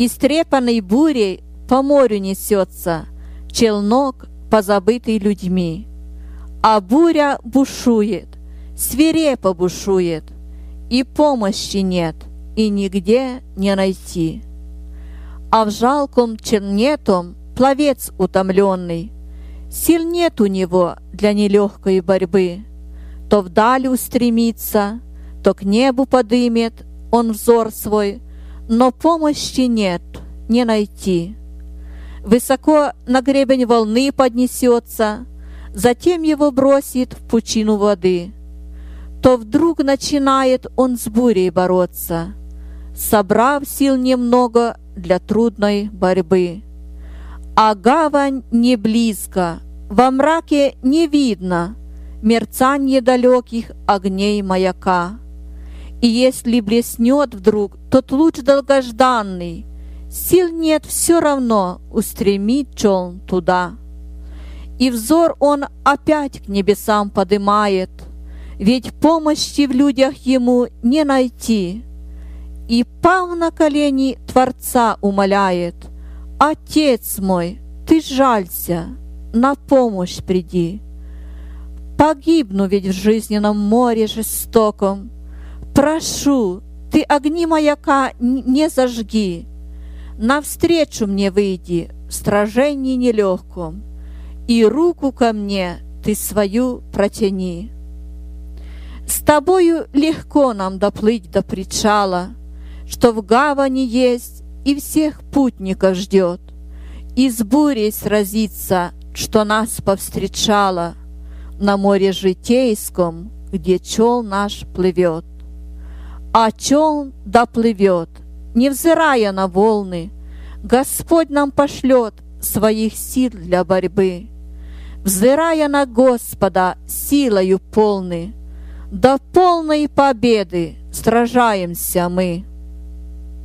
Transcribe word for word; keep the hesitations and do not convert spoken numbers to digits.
Истрепанный бурей по морю несется челнок, позабытый людьми. А буря бушует, свирепо бушует, и помощи нет, и нигде не найти. А в жалком челне том пловец утомленный, сил нет у него для нелегкой борьбы. То вдаль устремится, то к небу подымет он взор свой, но помощи нет, не найти. Высоко на гребень волны поднесется, затем его бросит в пучину воды. То вдруг начинает он с бурей бороться, собрав сил немного для трудной борьбы. А гавань не близко, во мраке не видно мерцанье далеких огней маяка. И если блеснет вдруг тот луч долгожданный, сил нет все равно устремить челн туда. И взор он опять к небесам подымает, ведь помощи в людях ему не найти. И пав на колени Творца умоляет: «Отец мой, ты жалься, на помощь приди. Погибну ведь в жизненном море жестоком. Прошу, ты огни маяка не зажги. Навстречу мне выйди в сражении нелегком, и руку ко мне ты свою протяни. С тобою легко нам доплыть до причала, что в гавани есть и всех путников ждет, и с бурей сразиться, что нас повстречала на море житейском, где чел наш плывет. А челн доплывет, невзирая на волны, Господь нам пошлет своих сил для борьбы. Взирая на Господа силою полны, до полной победы сражаемся мы.